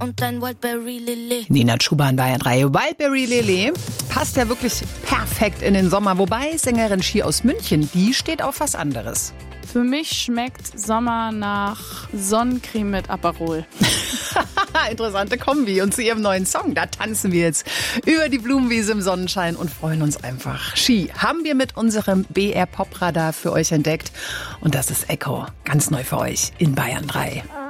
und ein Wildberry Lilly. Nina Chuba in Bayern 3. Wildberry Lilly passt ja wirklich perfekt in den Sommer. Wobei Sängerin Shi aus München, die steht auf was anderes. Für mich schmeckt Sommer nach Sonnencreme mit Aperol. Interessante Kombi. Und zu ihrem neuen Song, da tanzen wir jetzt über die Blumenwiese im Sonnenschein und freuen uns einfach. Shi haben wir mit unserem BR Pop Radar für euch entdeckt. Und das ist Echo. Ganz neu für euch in Bayern 3.